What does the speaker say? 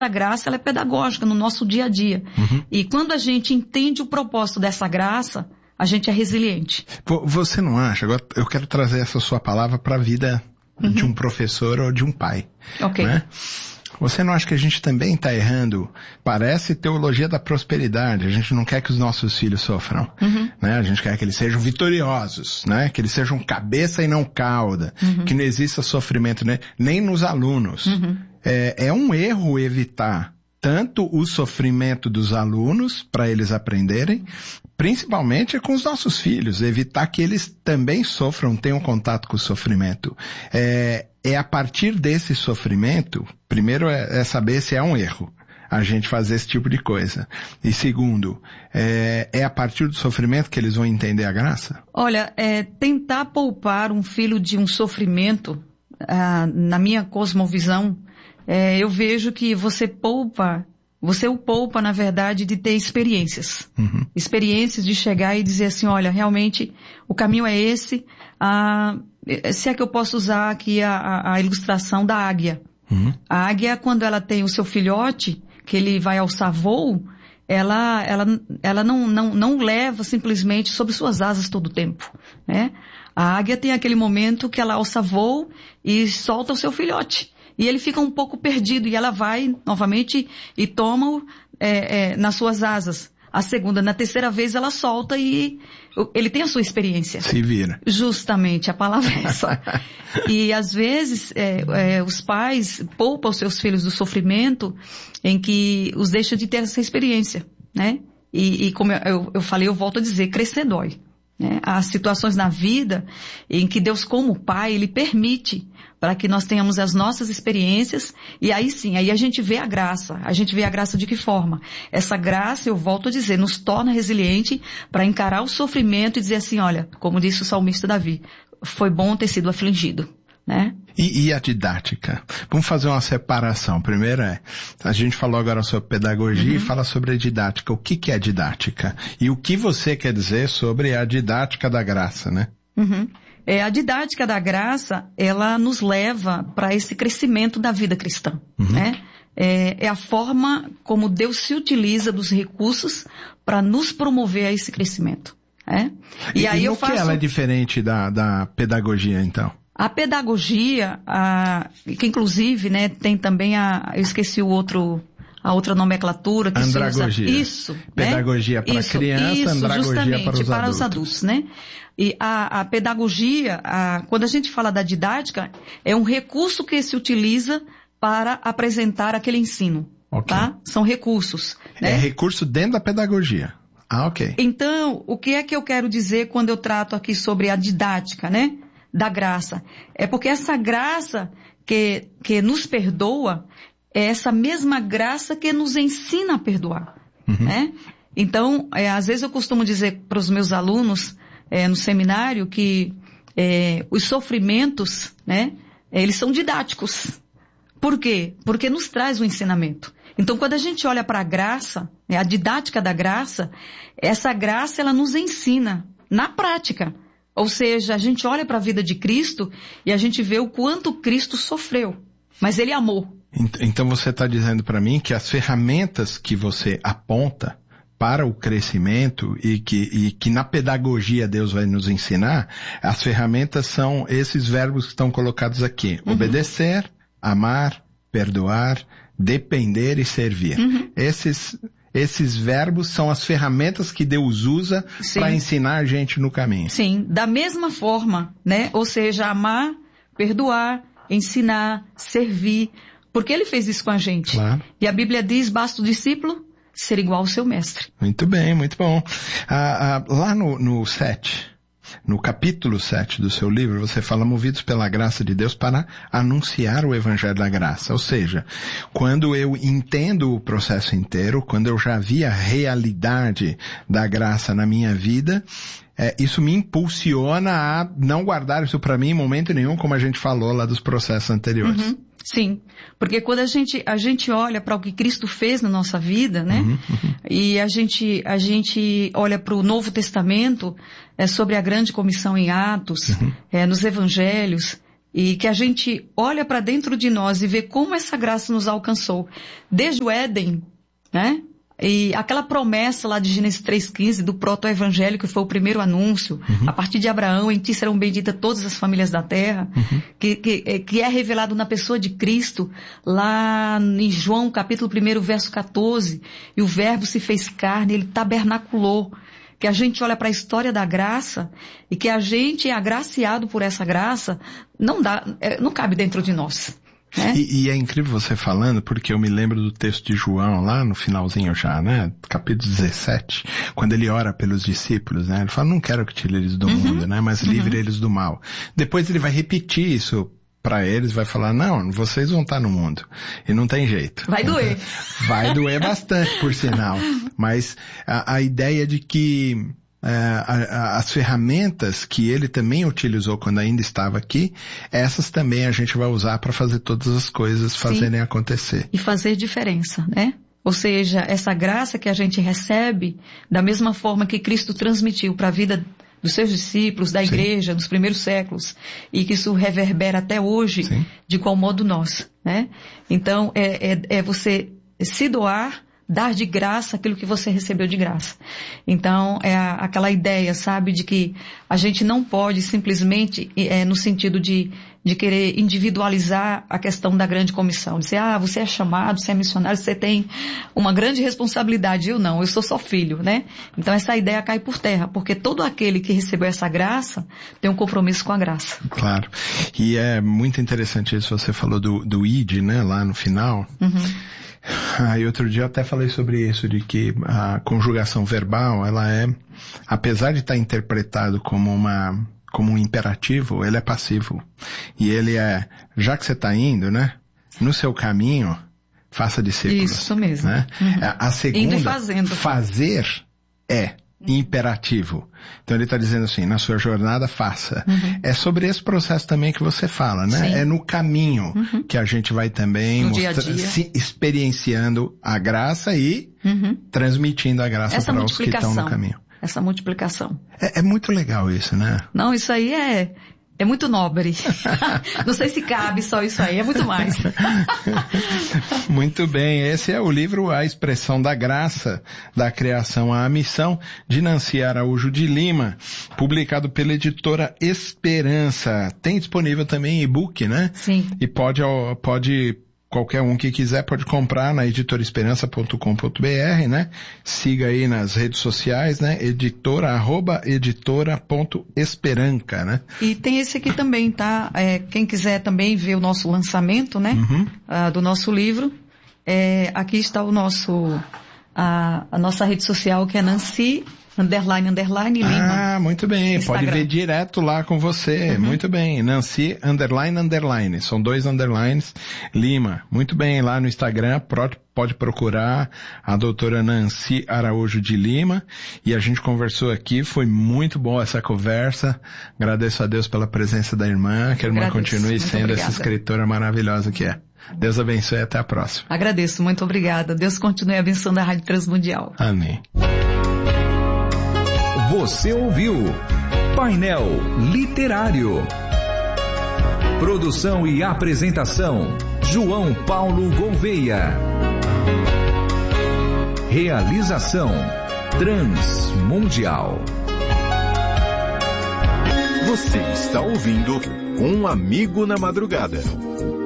A graça, ela é pedagógica no nosso dia a dia. E quando a gente entende o propósito dessa graça, a gente é resiliente. Você não acha? Agora eu quero trazer essa sua palavra para a vida de um professor ou de um pai. Ok. Né? Você não acha que a gente também está errando? Parece teologia da prosperidade. A gente não quer que os nossos filhos sofram. Né? A gente quer que eles sejam vitoriosos, né? Que eles sejam cabeça e não cauda. Que não exista sofrimento, né? Nem nos alunos. É um erro evitar tanto o sofrimento dos alunos, para eles aprenderem, principalmente com os nossos filhos, evitar que eles também sofram, tenham contato com o sofrimento. É a partir desse sofrimento, primeiro é saber se é um erro a gente fazer esse tipo de coisa. E segundo, é a partir do sofrimento que eles vão entender a graça? Olha, tentar poupar um filho de um sofrimento, na minha cosmovisão, eu vejo que você o poupa, na verdade, de ter experiências. Experiências de chegar e dizer assim, olha, realmente, o caminho é esse. Se é que eu posso usar aqui a ilustração da águia. A águia, quando ela tem o seu filhote, que ele vai alçar voo, ela não leva simplesmente sobre suas asas todo o tempo, né? A águia tem aquele momento que ela alça voo e solta o seu filhote. E ele fica um pouco perdido e ela vai novamente e toma nas suas asas. A segunda, na terceira vez ela solta e ele tem a sua experiência. Se vira. Justamente, a palavra é essa. E às vezes os pais poupam os seus filhos do sofrimento em que os deixa de ter essa experiência, né? E como eu falei, eu volto a dizer, crescer dói. Né? Há situações na vida em que Deus, como Pai, Ele permite para que nós tenhamos as nossas experiências, e aí sim, aí a gente vê a graça. A gente vê a graça de que forma? Essa graça, eu volto a dizer, nos torna resiliente para encarar o sofrimento e dizer assim, olha, como disse o salmista Davi, foi bom ter sido afligido, né? E a didática? Vamos fazer uma separação. Primeiro a gente falou agora sobre pedagogia e fala sobre a didática. O que é didática? E o que você quer dizer sobre a didática da graça, né? A didática da graça, ela nos leva para esse crescimento da vida cristã, né? É a forma como Deus se utiliza dos recursos para nos promover a esse crescimento. E aí no que ela é diferente da pedagogia, então? A pedagogia, que inclusive, né, tem também eu esqueci a outra nomenclatura. Que andragogia. Se usa, isso. Pedagogia né? para criança, andragogia para os adultos. Né? E a pedagogia, quando a gente fala da didática, é um recurso que se utiliza para apresentar aquele ensino. Okay. Tá? São recursos. Né? É recurso dentro da pedagogia. Ok. Então, o que é que eu quero dizer quando eu trato aqui sobre a didática, né? Da graça. É porque essa graça que nos perdoa é essa mesma graça que nos ensina a perdoar. Né? Então, às vezes eu costumo dizer para os meus alunos no seminário que os sofrimentos, né, eles são didáticos. Por quê? Porque nos traz o ensinamento. Então, quando a gente olha para a graça, a didática da graça, essa graça ela nos ensina na prática. Ou seja, a gente olha para a vida de Cristo e a gente vê o quanto Cristo sofreu, mas Ele amou. Então você está dizendo para mim que as ferramentas que você aponta para o crescimento e que na pedagogia Deus vai nos ensinar, as ferramentas são esses verbos que estão colocados aqui. Obedecer, amar, perdoar, depender e servir. Esses verbos são as ferramentas que Deus usa para ensinar a gente no caminho. Sim, da mesma forma, né? Ou seja, amar, perdoar, ensinar, servir, porque Ele fez isso com a gente. Claro. E a Bíblia diz, basta o discípulo ser igual ao seu mestre. Muito bem, muito bom. Lá no 7... No capítulo 7 do seu livro, você fala movidos pela graça de Deus para anunciar o evangelho da graça. Ou seja, quando eu entendo o processo inteiro, quando eu já vi a realidade da graça na minha vida, isso me impulsiona a não guardar isso para mim em momento nenhum, como a gente falou lá dos processos anteriores. Sim, porque quando a gente olha para o que Cristo fez na nossa vida, né? E a gente olha para o Novo Testamento, sobre a grande comissão em Atos, nos Evangelhos, e que a gente olha para dentro de nós e vê como essa graça nos alcançou. Desde o Éden, né? E aquela promessa lá de Gênesis 3,15 do proto-evangelho, que foi o primeiro anúncio, a partir de Abraão, em ti serão benditas todas as famílias da terra, que é revelado na pessoa de Cristo, lá em João capítulo 1, verso 14, e o verbo se fez carne, ele tabernaculou, que a gente olha para a história da graça, e que a gente é agraciado por essa graça, não cabe dentro de nós. E é incrível você falando, porque eu me lembro do texto de João, lá no finalzinho já, né? Capítulo 17, quando ele ora pelos discípulos, né? Ele fala, não quero que tire eles do mundo, né? Mas livre eles do mal. Depois ele vai repetir isso para eles, vai falar, não, vocês vão estar no mundo. E não tem jeito. Vai doer. Vai doer bastante, por sinal. Mas a ideia de que as ferramentas que ele também utilizou quando ainda estava aqui, essas também a gente vai usar para fazer todas as coisas fazerem acontecer. E fazer diferença, né? Ou seja, essa graça que a gente recebe, da mesma forma que Cristo transmitiu para a vida dos seus discípulos, da igreja, dos primeiros séculos, e que isso reverbera até hoje, de qual modo nós, né? Então, é você se doar, dar de graça aquilo que você recebeu de graça. Então, é aquela ideia, sabe, de que a gente não pode simplesmente, no sentido de querer individualizar a questão da grande comissão. Dizer, você é chamado, você é missionário, você tem uma grande responsabilidade. Eu não, eu sou só filho, né? Então, essa ideia cai por terra, porque todo aquele que recebeu essa graça tem um compromisso com a graça. Claro. E é muito interessante isso, você falou do ID, né, lá no final. E outro dia eu até falei sobre isso, de que a conjugação verbal, ela apesar de estar interpretado como um imperativo, ele é passivo. E ele já que você está indo, né, no seu caminho, faça discípulos. Isso mesmo. Né? A segunda, indo e fazendo. Fazer é imperativo. Então ele está dizendo assim, na sua jornada faça. É sobre esse processo também que você fala, né? Sim. É no caminho que a gente vai também se experienciando a graça e transmitindo a graça para os que estão no caminho. Essa multiplicação. É muito legal isso, né? Não, isso aí é muito nobre. Não sei se cabe só isso aí, é muito mais. Muito bem, esse é o livro A Expressão da Graça, da Criação à Missão, de Nancy Araújo de Lima, publicado pela editora Esperança. Tem disponível também e-book, né? Sim. E pode qualquer um que quiser pode comprar na editoraesperança.com.br, né? Siga aí nas redes sociais, né? editora.esperanca, né? E tem esse aqui também, tá? Quem quiser também ver o nosso lançamento, né? Do nosso livro. Aqui está a nossa rede social, que é Nancy _Lima. Muito bem. Instagram. Pode ver direto lá com você. Muito bem. Nancy _. São 2 underlines. Lima. Muito bem. Lá no Instagram pode procurar a doutora Nancy Araújo de Lima. E a gente conversou aqui. Foi muito boa essa conversa. Agradeço a Deus pela presença da irmã. Que a irmã continue sendo essa escritora maravilhosa que é. Deus abençoe e até a próxima. Agradeço. Muito obrigada. Deus continue abençoando a Rádio Transmundial. Amém. Você ouviu Painel Literário. Produção e apresentação, João Paulo Gouveia. Realização, Transmundial. Você está ouvindo Um Amigo na Madrugada.